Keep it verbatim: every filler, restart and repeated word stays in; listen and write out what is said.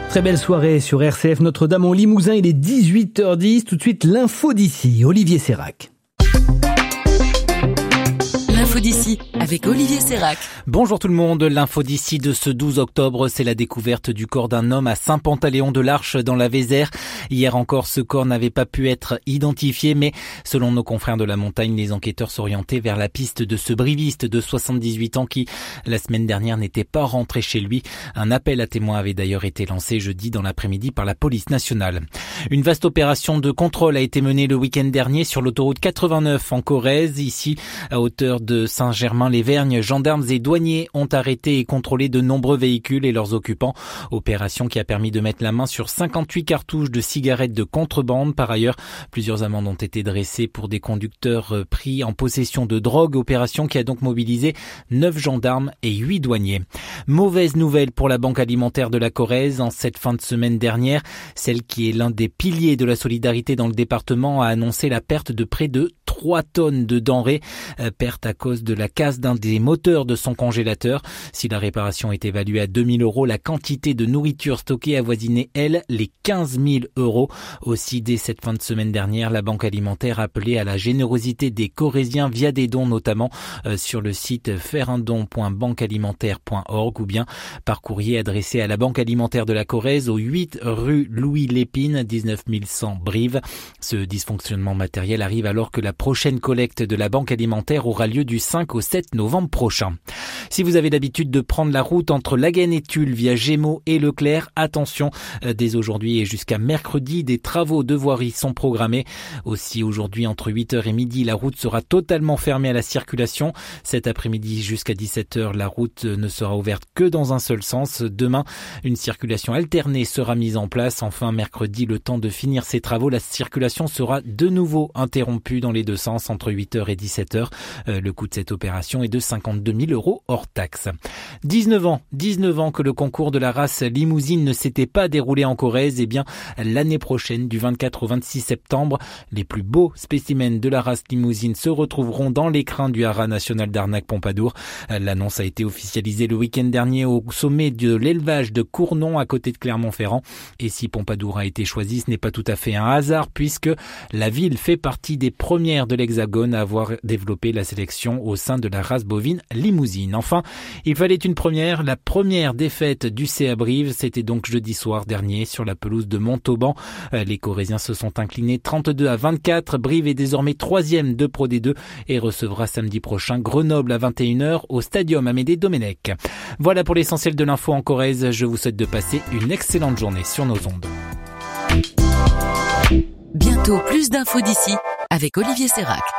Très belle soirée sur R C F Notre-Dame en Limousin, il est dix-huit heures dix, tout de suite l'info d'ici, Olivier Sérac. L'info d'ici avec Olivier Sérac. Bonjour tout le monde, l'info d'ici de ce douze octobre, c'est la découverte du corps d'un homme à Saint-Pantaléon-de-l'Arche dans la Vézère. Hier encore, ce corps n'avait pas pu être identifié, mais selon nos confrères de la montagne, les enquêteurs s'orientaient vers la piste de ce briviste de soixante-dix-huit ans qui, la semaine dernière, n'était pas rentré chez lui. Un appel à témoins avait d'ailleurs été lancé jeudi dans l'après-midi par la police nationale. Une vaste opération de contrôle a été menée le week-end dernier sur l'autoroute quatre-vingt-neuf en Corrèze. Ici, à hauteur de Saint-Germain-les-Vergnes, gendarmes et douaniers ont arrêté et contrôlé de nombreux véhicules et leurs occupants. Opération qui a permis de mettre la main sur cinquante-huit cartouches de cigarettes de contrebande. Par ailleurs, plusieurs amendes ont été dressées pour des conducteurs pris en possession de drogue. Opération qui a donc mobilisé neuf gendarmes et huit douaniers. Mauvaise nouvelle pour la Banque alimentaire de la Corrèze. En cette fin de semaine dernière, celle qui est l'un des piliers de la solidarité dans le département a annoncé la perte de près de trois tonnes de denrées, euh, perte à cause de la casse d'un des moteurs de son congélateur. Si la réparation est évaluée à deux mille euros, la quantité de nourriture stockée avoisinait, elle, les quinze mille euros. Aussi, dès cette fin de semaine dernière, la Banque alimentaire appelait à la générosité des Corréziens via des dons, notamment euh, sur le site faire un don point banque alimentaire point org ou bien par courrier adressé à la Banque alimentaire de la Corrèze au huit rue Louis Lépine, dix-neuf mille cent Brive. Ce dysfonctionnement matériel arrive alors que la prochaine collecte de la Banque alimentaire aura lieu du cinq au sept novembre prochain. Si vous avez l'habitude de prendre la route entre Laguen et Tulle via Gémeaux et Leclerc, attention, dès aujourd'hui et jusqu'à mercredi, des travaux de voirie sont programmés. Aussi aujourd'hui, entre huit heures et midi, la route sera totalement fermée à la circulation. Cet après-midi jusqu'à dix-sept heures, la route ne sera ouverte que dans un seul sens. Demain, une circulation alternée sera mise en place. Enfin, mercredi, le temps de finir ces travaux, la circulation sera de nouveau interrompue dans les deux sens entre huit heures et dix-sept heures. Euh, le coût de cette opération est de cinquante-deux mille euros hors taxe. dix-neuf ans, dix-neuf ans que le concours de la race limousine ne s'était pas déroulé en Corrèze. Eh bien, l'année prochaine, du vingt-quatre au vingt-six septembre, les plus beaux spécimens de la race limousine se retrouveront dans l'écrin du Haras national d'Arnac-Pompadour. L'annonce a été officialisée le week-end dernier au sommet de l'élevage de Cournon à côté de Clermont-Ferrand. Et si Pompadour a été choisi, ce n'est pas tout à fait un hasard puisque la ville fait partie des premières de l'Hexagone à avoir développé la sélection au sein de la race bovine limousine. Enfin, il fallait une première, la première défaite du C A Brive, c'était donc jeudi soir dernier sur la pelouse de Montauban. Les Corréziens se sont inclinés trente-deux à vingt-quatre. Brive est désormais troisième de Pro D deux et recevra samedi prochain Grenoble à vingt et une heures au Stadium Amédée Domenech. Voilà pour l'essentiel de l'info en Corrèze. Je vous souhaite de passer une excellente journée sur nos ondes. Bientôt plus d'infos d'ici avec Olivier Sérac.